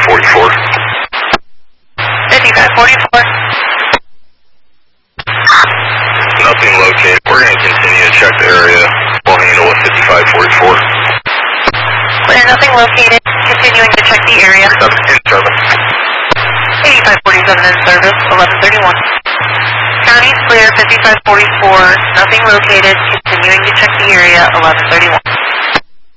5544. 5544. Nothing located. We're going to continue to check the area. We'll handle with 5544. Clear, nothing located. Continuing to check the area. In service. 8547 in service, 1131. County clear, 5544. Nothing located. Continuing to check the area, 1131.